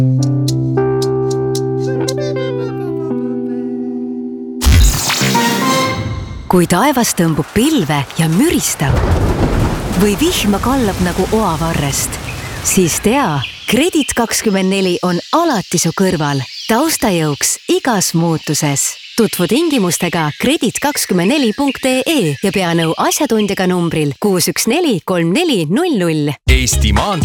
Kui taevas tõmbub pilve ja müristab või vihma kallab nagu oavarrest, siis tea, Kredit24 on alati su kõrval, taustajõuks igas muutuses. Tutvu tingimustega kredit24.ee ja pea nõu asjatundjaga numbril 614 3400. Eesti